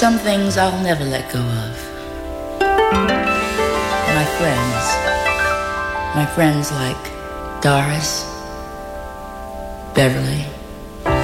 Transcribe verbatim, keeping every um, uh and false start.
Some things I'll never let go of. My friends. My friends like Doris, Beverly,